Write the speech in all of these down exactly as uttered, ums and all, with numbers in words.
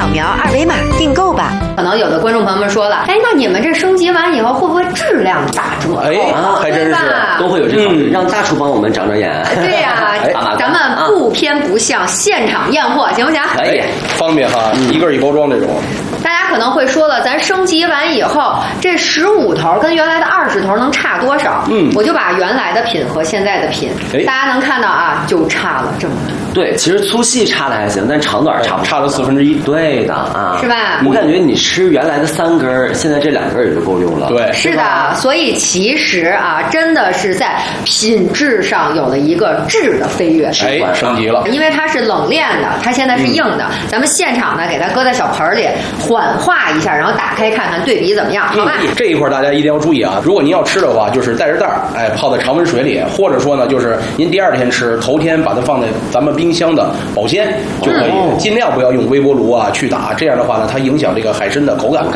描二维码订购吧。 可能有的观众朋友们说了，哎，那你们这升级完以后会不会质量打折？ 哎，还真是都会有这考虑，让大厨帮我们长长眼。 对呀，咱们不偏不向，现场验货，行不行？ 可以， 方便哈，一个一包装这种。 大家可能会说了，咱升级完以后，这十五头跟原来的二十头能差多少？嗯，我就把原来的品和现在的品，大家能看到啊，就差了这么多。 对，其实粗细差的还行，但长短差不差了四分之一。 对的啊， 是吧？ 我感觉你吃原来的三根，现在这两根也就够用了。 对， 是的。所以其实啊，真的是在品质上有了一个质的飞跃， 哎，升级了。 因为它是冷链的，它现在是硬的，咱们现场呢给它搁在小盆里缓化一下，然后打开看看对比怎么样，好吧？ 嗯、这一块大家一定要注意啊！如果您要吃的话，就是带着袋儿，哎，泡在常温水里，或者说呢，就是您第二天吃，头天把它放在咱们冰箱的保鲜就可以，嗯、尽量不要用微波炉啊去打，这样的话呢，它影响这个海参的口感。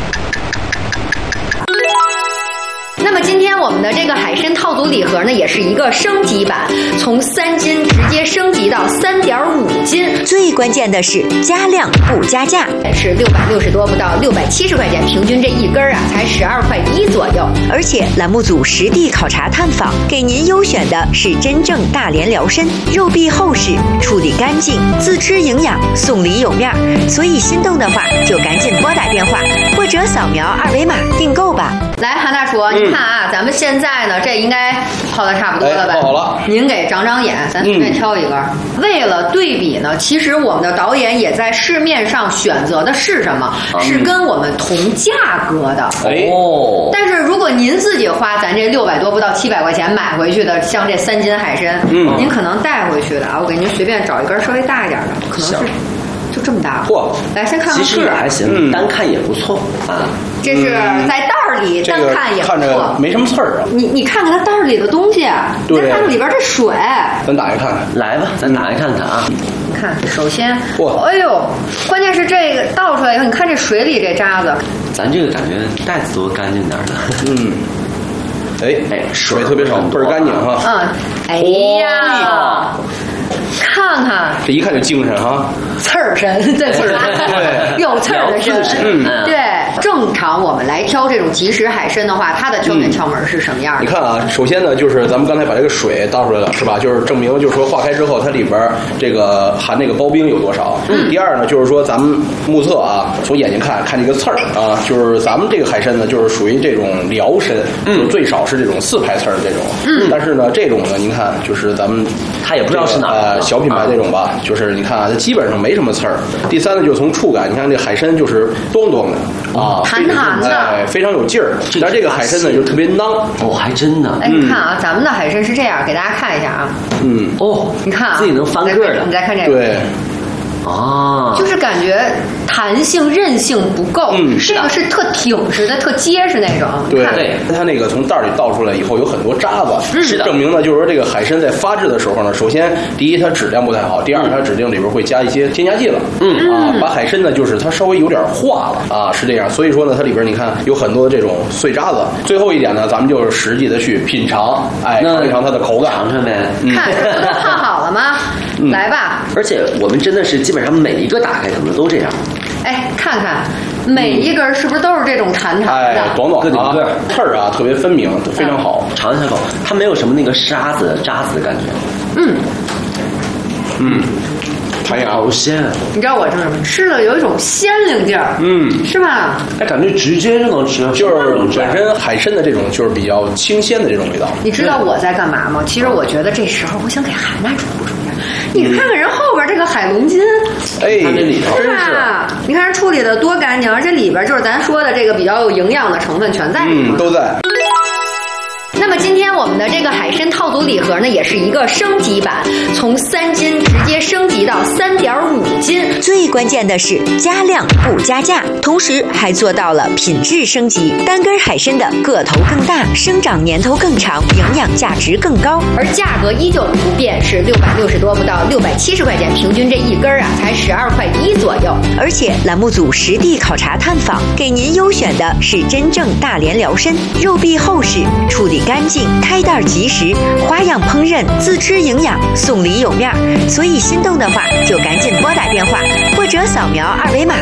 那么今天我们的这个海参套组礼盒呢，也是一个升级版，从三斤直接升级到三点五斤。 最关键的是加量不加价， 是六百六十多不到六百七十块钱，平均这一根啊才十二块一左右。 而且栏目组实地考察探访，给您优选的是真正大连辽参，肉壁厚实，处理干净，自吃营养，送礼有面。所以心动的话就赶紧拨打电话或者扫描二维码订购吧。 来，韩大厨，您看啊，嗯、咱们现在呢，这应该泡的差不多了吧？ 哎、泡好了。 您给长长眼，咱随便挑一根。嗯、为了对比呢，其实我们的导演也在市面上选择的是什么？嗯、是跟我们同价格的。 哦。 但是如果您自己花咱这六百多不到七百块钱买回去的，像这三斤海参，嗯，您可能带回去的啊，我给您随便找一根稍微大一点的，可能是。就这么大， 嚯！ 来先看看， 其实也还行，嗯、单看也不错啊。 这是在袋儿里，单看也不错， 看着没什么刺儿啊。 你你看看它袋儿里的东西，你再看看里边这水。 咱打开看看， 来吧，咱打开看看啊。 你看，首先，哎呦，关键是这个倒出来以后，你看这水里这渣子。 咱这个感觉袋子都干净点的， 嗯。哎哎，水特别少，倍儿干净哈。 嗯，哎呀。看看， 这一看就精神哈， 刺儿身，对刺儿身， 对， 有刺儿的身， 嗯， 对。正常我们来挑这种即食海参的话，它的挑选窍门是什么样的？ 你看啊，首先呢，就是咱们刚才把这个水倒出来了，是吧？就是证明，就是说化开之后，它里边这个含那个刨冰有多少。嗯。第二呢，就是说咱们目测啊，从眼睛看看这个刺儿啊，就是咱们这个海参呢，就是属于这种辽参，嗯，最少是这种四排刺儿这种。嗯。但是呢，这种呢，您看，就是咱们它也不知道是哪呃小品牌这种吧，就是你看啊，它基本上没什么刺儿。第三呢，就是从触感，你看这海参就是咚咚的啊。 弹弹的， 哎，非常有劲儿。但这个海参呢，就特别囊。 哦，还真的。 哎，你看啊，咱们的海参是这样，给大家看一下啊。 嗯。 哦， 你看啊， 自己能翻个的。 你再看这个。 对。 啊， 就是感觉弹性韧性不够，嗯，这个是特挺实的、特结实那种。 对，它那个从袋里倒出来以后有很多渣子，是的，证明呢就是说这个海参在发制的时候呢，首先第一它质量不太好，第二它指定里边会加一些添加剂了，嗯啊，把海参呢就是它稍微有点化了啊，是这样，所以说呢它里边你看有很多这种碎渣子。最后一点呢，咱们就是实际的去品尝，哎，尝一尝它的口感， 尝尝呗。 看这不都烫好了吗？来吧。 而且我们真的是基本上每一个打开可能都这样。 哎，看看每一根是不是都是这种弹弹的？ 哎，短短的啊，刺儿啊特别分明，非常好。 尝一下口，它没有什么那个沙子渣子的感觉。 嗯嗯，弹牙好鲜。 你知道我吃什么？吃了有一种鲜灵劲儿，嗯，是吧？ 哎，感觉直接就能吃， 就是本身海参的这种就是比较清鲜的这种味道。 你知道我在干嘛吗？其实我觉得这时候我想给韩大厨补充一下。你看看人后边这个海龙筋， 哎，它这里头真是，你看人处理的多干净，而且里边就是咱说的这个比较有营养的成分全在里面， 嗯，都在。 那么今天我们的这个海参套组礼盒呢，也是一个升级版，从三斤直接升级到三点五斤。 最关键的是加量不加价，同时还做到了品质升级。单根海参的个头更大，生长年头更长，营养价值更高， 而价格依旧不变，是六百六十多不到六百七十块钱，平均这一根啊才十二块一左右。 而且栏目组实地考察探访，给您优选的是真正大连辽参，肉壁厚实，处理干净，开袋即食，花样烹饪，自吃营养，送礼有面。所以心动的话就赶紧拨打电话或者扫描二维码